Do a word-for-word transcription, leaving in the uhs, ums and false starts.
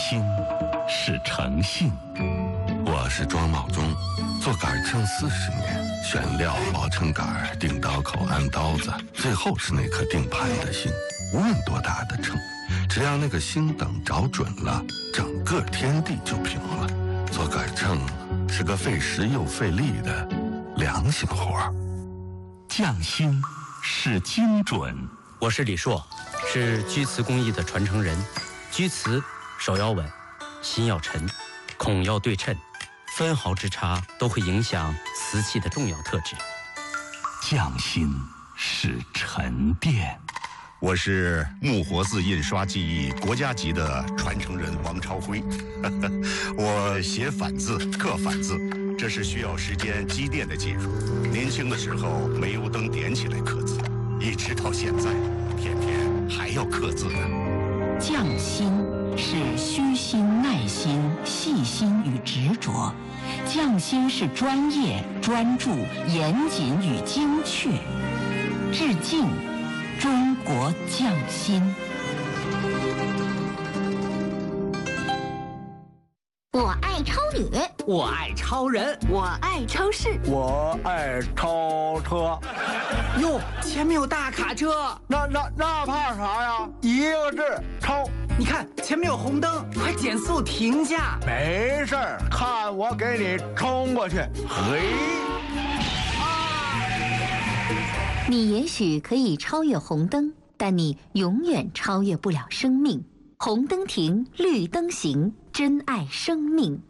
心是诚信。 我是庄茂忠，做杆秤四十年，选料、保称杆、定刀口、安刀子，最后是那颗定盘的心。无论多大的秤，只要那个心等找准了，整个天地就平了。做杆秤是个费时又费力的良心活儿。 匠心是精准。 我是李硕，是居瓷工艺的传承人。居瓷手要稳，心要沉，孔要对称，分毫之差都会影响瓷器的重要特质。 匠心是沉淀。 我是木活字印刷技艺国家级的传承人王超辉。我写反字、刻反字，这是需要时间积淀的技术。年轻的时候煤油灯点起来刻字，一直到现在，天天还要刻字呢。 匠心是虚心、耐心、细心与执着，匠心是专业、专注、严谨与精确。致敬中国匠心。 我爱超女， 我爱超人， 我爱超市， 我爱超车。 哟，前面有大卡车， 那那那怕啥呀？一个字，超。 你看前面有红灯，快减速停下。 没事儿，看我给你冲过去。嘿。 你也许可以超越红灯，但你永远超越不了生命。红灯停，绿灯行，珍爱生命。